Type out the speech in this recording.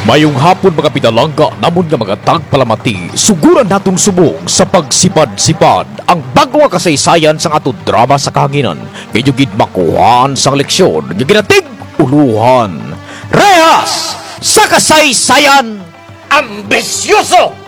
Mayong hapon mga pinalangga, namon nga mga tagpalamati, suguran natong subong sa pagsipad-sipad ang bagwa kasaysayan sa atong drama sa kahanginan. Medyo gid makuhaan sang leksyon, nga ginatig uluhan. Rehas sa kasaysayan, ambisyoso!